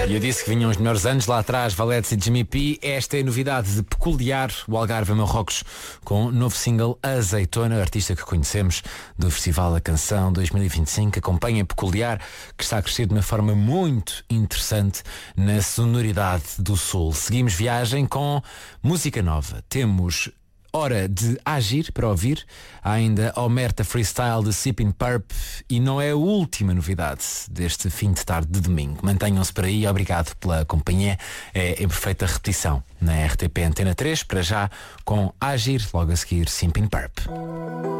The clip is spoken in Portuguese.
E eu disse que vinham os melhores anos lá atrás, Valete e Jimmy P. Esta é a novidade de Peculiar, o Algarve Marrocos, com o novo single Azeitona, artista que conhecemos do Festival da Canção 2025. Acompanha Peculiar, que está a crescer de uma forma muito interessante na sonoridade do Sul. Seguimos viagem com música nova. Temos Hora de Agir para ouvir. Há ainda Omerta Freestyle de Sipping Purp. E não é a última novidade deste fim de tarde de domingo. Mantenham-se por aí, obrigado pela companhia. É em perfeita repetição na RTP Antena 3, para já com Agir, logo a seguir Sipping Purp.